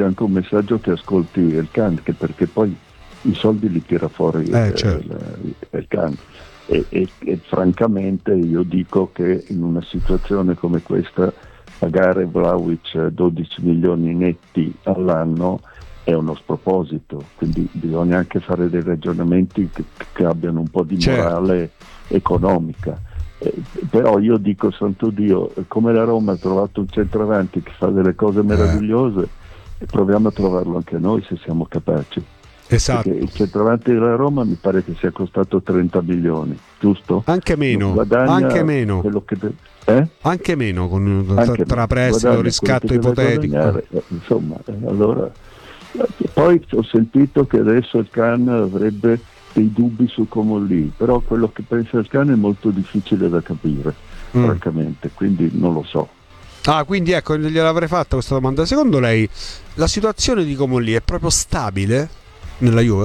sia anche un messaggio che ascolti il Can, che perché poi i soldi li tira fuori certo. il Can. E francamente io dico che in una situazione come questa pagare Vlahovic 12 milioni netti all'anno è uno sproposito, quindi bisogna anche fare dei ragionamenti che abbiano un po' di morale economica. Però io dico, santo Dio, come la Roma ha trovato un centravanti che fa delle cose meravigliose, proviamo a trovarlo anche noi se siamo capaci. Esatto. Perché il centravanti della Roma mi pare che sia costato 30 milioni, giusto? Anche meno, anche meno tra prestito, riscatto ipotetico. Insomma, allora poi ho sentito che adesso il Can avrebbe dei dubbi su Comolli, però quello che pensa il Can è molto difficile da capire, francamente, quindi non lo so. Quindi ecco, gliel'avrei fatta questa domanda. Secondo lei la situazione di Comolli è proprio stabile nella Juve?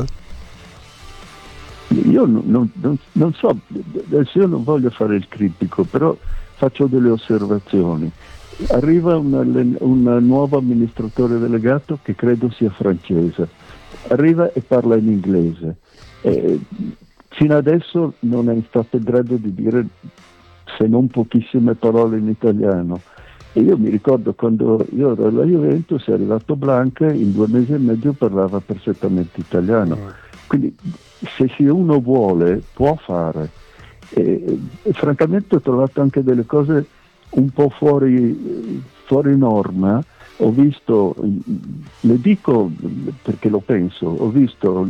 Io non so, adesso io non voglio fare il critico, però faccio delle osservazioni. Arriva un nuovo amministratore delegato che credo sia francese, arriva e parla in inglese. Fino adesso non è stato in grado di dire se non pochissime parole in italiano. E io mi ricordo quando io ero alla Juventus, è arrivato Blanca, in 2 mesi e mezzo parlava perfettamente italiano. Quindi se uno vuole può fare. E francamente ho trovato anche delle cose un po' fuori norma. Ho visto, le dico perché lo penso, ho visto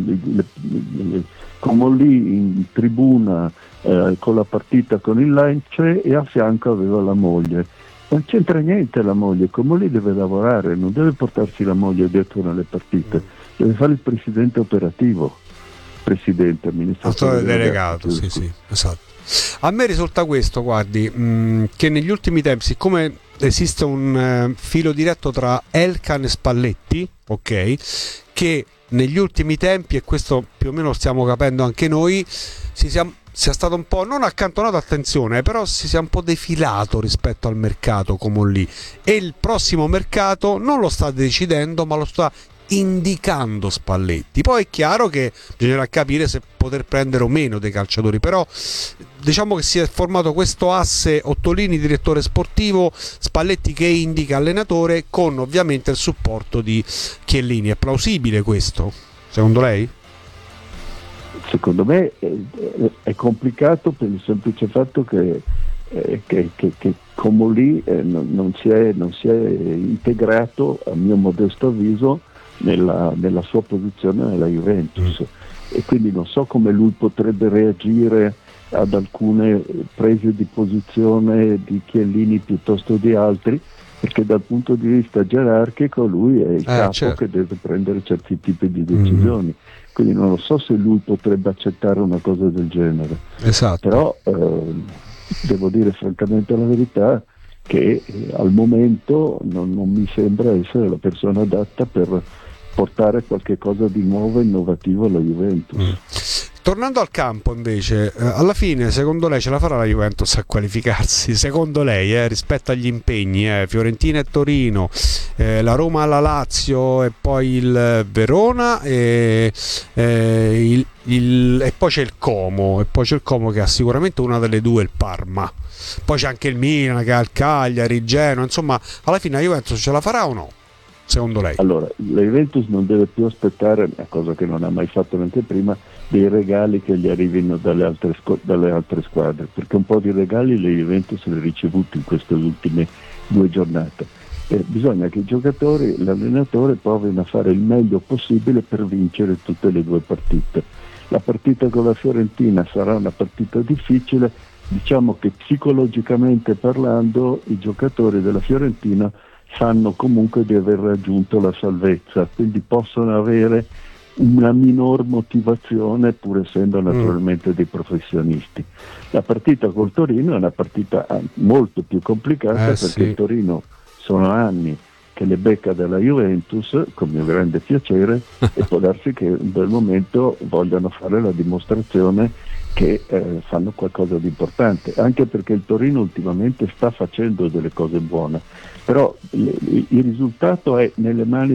Comolli in tribuna con la partita con il Lecce e a fianco aveva la moglie. Non c'entra niente la moglie, Comolli deve lavorare, non deve portarsi la moglie dietro nelle partite, deve fare il presidente operativo, amministratore delegato, sì, esatto. A me risulta questo, guardi, che negli ultimi tempi, siccome esiste un filo diretto tra Elkann e Spalletti, ok, che negli ultimi tempi, e questo più o meno lo stiamo capendo anche noi, sia stato un po' non accantonato, attenzione, però si sia un po' defilato rispetto al mercato Comolli, e il prossimo mercato non lo sta decidendo ma lo sta indicando Spalletti. Poi è chiaro che bisognerà capire se poter prendere o meno dei calciatori, però diciamo che si è formato questo asse Ottolini direttore sportivo, Spalletti che indica allenatore, con ovviamente il supporto di Chiellini. È plausibile questo, secondo lei? Secondo me è complicato per il semplice fatto che Comolli non si è integrato, a mio modesto avviso, nella sua posizione nella Juventus, e quindi non so come lui potrebbe reagire ad alcune prese di posizione di Chiellini piuttosto di altri, perché dal punto di vista gerarchico lui è il capo che deve prendere certi tipi di decisioni. Quindi non lo so se lui potrebbe accettare una cosa del genere. Esatto. Però devo dire francamente la verità che al momento non mi sembra essere la persona adatta per portare qualche cosa di nuovo e innovativo alla Juventus. Tornando al campo invece, alla fine secondo lei ce la farà la Juventus a qualificarsi? Secondo lei, rispetto agli impegni, Fiorentina e Torino, la Roma alla Lazio e poi il Verona e poi c'è il Como, che ha sicuramente una delle due, il Parma. Poi c'è anche il Milan che ha il Cagliari, il Genoa, insomma alla fine la Juventus ce la farà o no? Secondo lei? Allora, la Juventus non deve più aspettare, una cosa che non ha mai fatto neanche prima, dei regali che gli arrivino dalle altre squadre, perché un po' di regali la Juventus li ha ricevuti in queste ultime 2 giornate. Bisogna che i giocatori, l'allenatore provino a fare il meglio possibile per vincere tutte le 2 partite. La partita con la Fiorentina sarà una partita difficile, diciamo che psicologicamente parlando i giocatori della Fiorentina sanno comunque di aver raggiunto la salvezza, quindi possono avere una minor motivazione pur essendo naturalmente dei professionisti. La partita col Torino è una partita molto più complicata perché il Torino sono anni che le becca dalla Juventus, con mio grande piacere, e può darsi che in quel momento vogliano fare la dimostrazione che fanno qualcosa di importante, anche perché il Torino ultimamente sta facendo delle cose buone, però il risultato è nelle mani